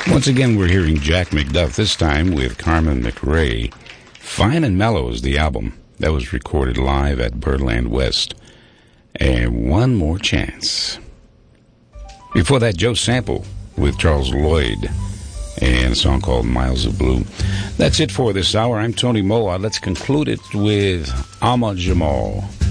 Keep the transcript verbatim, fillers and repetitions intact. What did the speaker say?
Once again, we're hearing Jack McDuff, this time with Carmen McRae. Fine and Mellow is the album. That was recorded live at Birdland West. And One More Chance. Before that, Joe Sample with Charles Lloyd and a song called Miles of Blue. That's it for this hour. I'm Tony Moa. Let's conclude it with Ahmad Jamal.